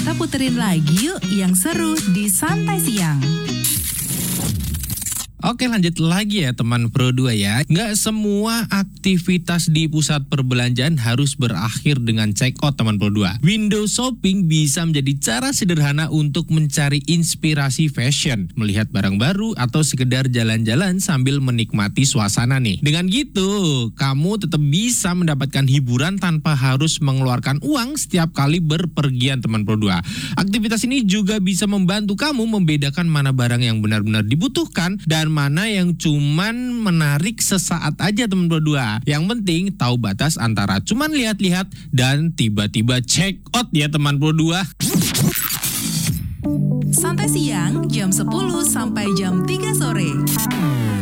Kita puterin lagi yuk yang seru di Santai Siang. Oke, lanjut lagi ya teman Pro 2 ya. Nggak semua aktivitas di pusat perbelanjaan harus berakhir dengan check out teman Pro 2. Window shopping bisa menjadi cara sederhana untuk mencari inspirasi fashion, melihat barang baru, atau sekedar jalan-jalan sambil menikmati suasana nih. Dengan gitu, kamu tetap bisa mendapatkan hiburan tanpa harus mengeluarkan uang setiap kali berpergian teman Pro 2. Aktivitas ini juga bisa membantu kamu membedakan mana barang yang benar-benar dibutuhkan dan mana yang cuman menarik sesaat aja teman Pro 2. Yang penting tahu batas antara cuman lihat-lihat dan tiba-tiba check out ya teman Pro 2. Santai Siang jam 10 sampai jam 3 sore.